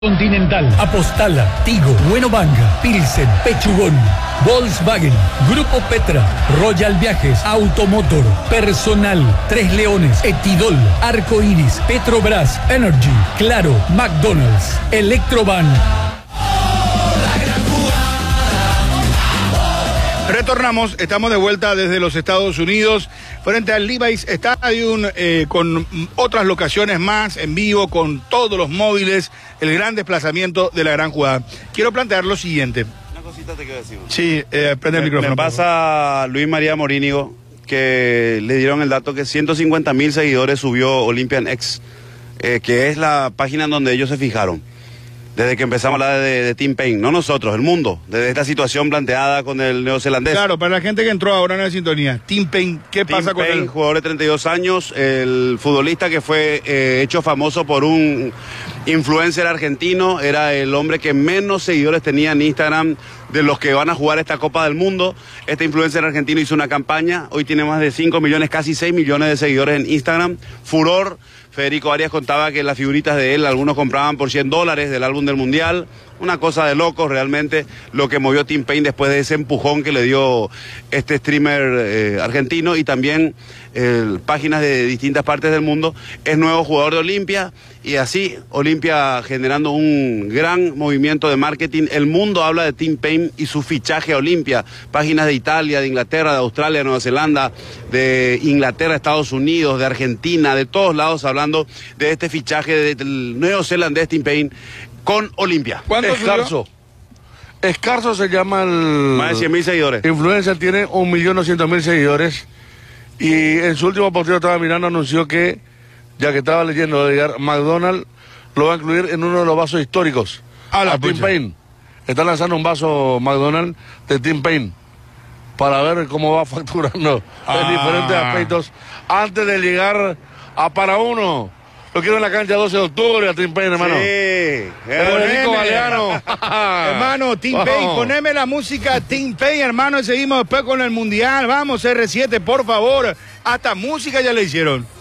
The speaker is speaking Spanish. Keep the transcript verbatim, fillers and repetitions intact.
Continental, Apostala, Tigo, Buenobanga, Pilsen, Pechugón, Volkswagen, Grupo Petra, Royal Viajes, Automotor, Personal, Tres Leones, Etidol, Arco Iris, Petrobras, Energy, Claro, McDonald's, Electroban. Retornamos, estamos de vuelta desde los Estados Unidos, frente al Levi's Stadium, eh, con otras locaciones más en vivo, con todos los móviles, el gran desplazamiento de la gran jugada. Quiero plantear lo siguiente. Una cosita te quiero decir. Sí, eh, prende el me, micrófono. Me pasa Luis María Morínigo, que le dieron el dato que ciento cincuenta mil seguidores subió Olympian X, eh, que es la página en donde ellos se fijaron. Desde que empezamos a hablar de, de Tim Paine, no nosotros, el mundo, desde esta situación planteada con el neozelandés. Claro, para la gente que entró ahora en la sintonía, Tim Paine, ¿qué Tim pasa con Paine, él? Jugador de treinta y dos años, el futbolista que fue eh, hecho famoso por un influencer argentino, era el hombre que menos seguidores tenía en Instagram de los que van a jugar esta Copa del Mundo. Este influencer argentino hizo una campaña, hoy tiene más de cinco millones, casi seis millones de seguidores en Instagram, furor. Federico Arias contaba que las figuritas de él, algunos compraban por cien dólares del álbum del Mundial. Una cosa de locos realmente lo que movió Tim Paine después de ese empujón que le dio este streamer eh, argentino, y también eh, páginas de distintas partes del mundo. Es nuevo jugador de Olimpia, y así Olimpia generando un gran movimiento de marketing. El mundo habla de Tim Paine y su fichaje a Olimpia. Páginas de Italia, de Inglaterra, de Australia, de Nueva Zelanda, de Inglaterra, Estados Unidos, de Argentina, de todos lados hablando de este fichaje del neozelandés Tim Paine con Olimpia. ¿Cuánto Escarso. Escarso se llama el... Más de cien mil seguidores. Influencer, tiene un millón doscientos mil seguidores. Y en su último posteo estaba mirando, anunció que, ya que estaba leyendo de llegar, McDonald's lo va a incluir en uno de los vasos históricos. A la a Tim pucha. Paine. Está lanzando un vaso McDonald's de Tim Paine para ver cómo va facturando Ah. en diferentes aspectos antes de llegar a para uno. Lo quiero en la cancha doce de octubre a Tim Paine, hermano. Sí. Federico Galeano. Hermano, Tim Vamos. Paine, poneme la música Tim Paine, hermano, y seguimos después con el Mundial. Vamos, R siete, por favor. Hasta música ya le hicieron.